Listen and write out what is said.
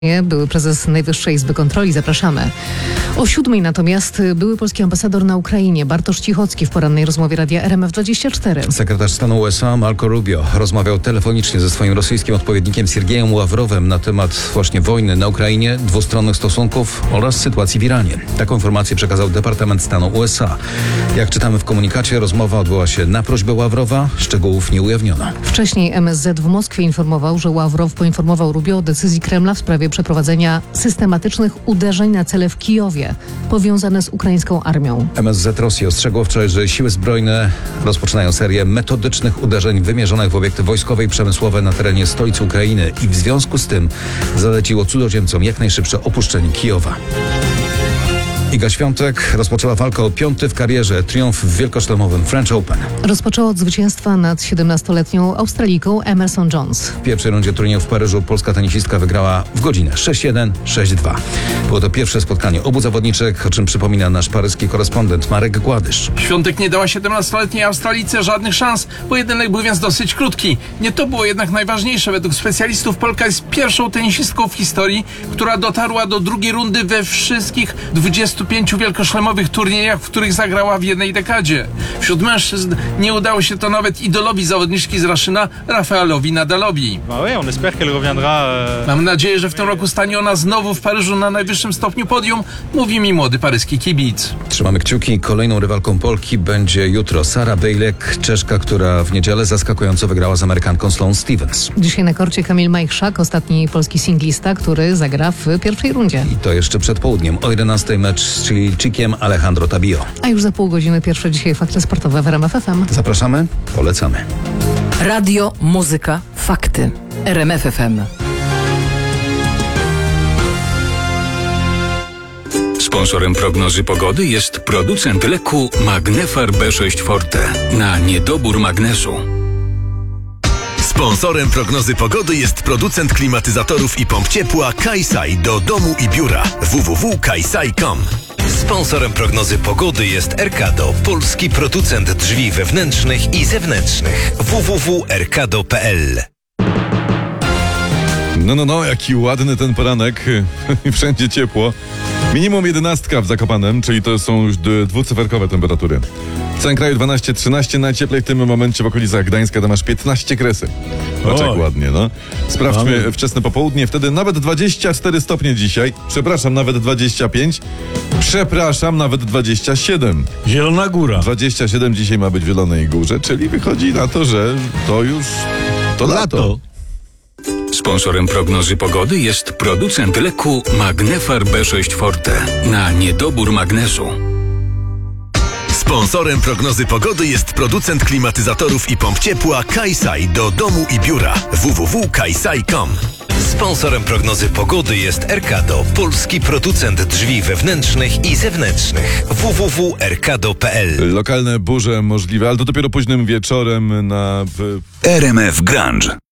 Były prezes Najwyższej Izby Kontroli. Zapraszamy. O 7:00 natomiast były polski ambasador na Ukrainie Bartosz Cichocki w porannej rozmowie Radia RMF24. Sekretarz stanu USA Marco Rubio rozmawiał telefonicznie ze swoim rosyjskim odpowiednikiem Siergiejem Ławrowem na temat właśnie wojny na Ukrainie, dwustronnych stosunków oraz sytuacji w Iranie. Taką informację przekazał Departament Stanu USA. Jak czytamy w komunikacie, rozmowa odbyła się na prośbę Ławrowa. Szczegółów nie ujawniono. Wcześniej MSZ w Moskwie informował, że Ławrow poinformował Rubio o decyzji Kremla w sprawie przeprowadzenia systematycznych uderzeń na cele w Kijowie, powiązane z ukraińską armią. MSZ Rosji ostrzegło wczoraj, że siły zbrojne rozpoczynają serię metodycznych uderzeń wymierzonych w obiekty wojskowe i przemysłowe na terenie stolicy Ukrainy i w związku z tym zaleciło cudzoziemcom jak najszybsze opuszczenie Kijowa. Iga Świątek rozpoczęła walkę o 5. w karierze triumf w wielkoszlemowym French Open. Rozpoczęła od zwycięstwa nad 17-letnią Australijką Emerson Jones. W pierwszej rundzie turnieju w Paryżu polska tenisistka wygrała w godzinę 6-1, 6-2. Było to pierwsze spotkanie obu zawodniczek, o czym przypomina nasz paryski korespondent Marek Gładysz. Świątek nie dała 17-letniej Australijce żadnych szans. Pojedynek był więc dosyć krótki. Nie to było jednak najważniejsze. Według specjalistów Polka jest pierwszą tenisistką w historii, która dotarła do drugiej rundy we wszystkich 25 wielkoszlemowych turniejach, w których zagrała w jednej dekadzie. Wśród mężczyzn nie udało się to nawet idolowi zawodniczki z Raszyna, Rafaelowi Nadalowi. Mam nadzieję, że w tym roku stanie ona znowu w Paryżu na najwyższym stopniu podium, mówi mi młody paryski kibic. Trzymamy kciuki. Kolejną rywalką Polki będzie jutro Sara Bejlek, Czeszka, która w niedzielę zaskakująco wygrała z Amerykanką Sloane Stephens. Dzisiaj na korcie Kamil Majchrzak, ostatni polski singlista, który zagra w pierwszej rundzie. I to jeszcze przed południem. O 11:00 mecz z Chilijczykiem Alejandro Tabio. A już za pół godziny pierwsze dzisiaj fakty sportowe w RMF FM. Zapraszamy, polecamy. Radio, muzyka, fakty. RMF FM. Sponsorem prognozy pogody jest producent leku Magnefar B6 Forte na niedobór magnezu. Sponsorem prognozy pogody jest producent klimatyzatorów i pomp ciepła Kaisai do domu i biura www.kaisai.com. Sponsorem prognozy pogody jest Erkado, polski producent drzwi wewnętrznych i zewnętrznych www.erkado.pl. No, jaki ładny ten poranek. Wszędzie ciepło. Minimum 11 w Zakopanem, czyli to są już dwucyferkowe temperatury. W całym kraju 12-13, najcieplej w tym momencie w okolicach Gdańska, tam aż 15 kresy. Tak ładnie, no. Sprawdźmy wczesne popołudnie, wtedy nawet 24 stopnie dzisiaj. Przepraszam, nawet 25. Przepraszam, nawet 27. Zielona Góra. 27 dzisiaj ma być w Zielonej Górze, czyli wychodzi na to, że to już to lato. Sponsorem prognozy pogody jest producent leku Magnefar B6 Forte na niedobór magnezu. Sponsorem prognozy pogody jest producent klimatyzatorów i pomp ciepła Kaisai do domu i biura www.kaisai.com. Sponsorem prognozy pogody jest Erkado, polski producent drzwi wewnętrznych i zewnętrznych www.erkado.pl. Lokalne burze możliwe, ale to dopiero późnym wieczorem na... RMF Grunge.